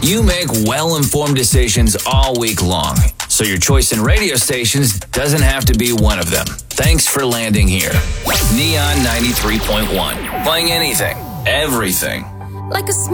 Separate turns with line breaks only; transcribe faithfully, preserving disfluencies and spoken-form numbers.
You make well-informed decisions all week long, so your choice in radio stations doesn't have to be one of them. Thanks for landing here. Neon ninety-three point one. Playing anything, everything.
Like a smile.